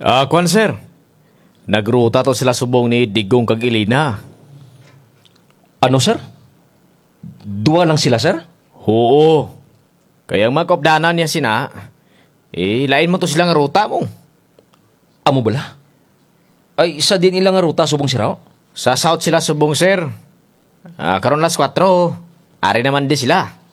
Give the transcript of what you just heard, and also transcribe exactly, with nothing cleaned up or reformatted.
Ah, kwan sir. Nagruta to sila subong ni Digong kag Ilina. Ano, sir? Dua lang sila, sir? Oo. Kaya magkopdanan niya sina. Eh, lain mo to silang ruta mo. Amo bala? Ay, isa din ilang nga ruta subong siraw? Sa south sila subong sir. Ah, karon las kwatro. Ari naman di sila.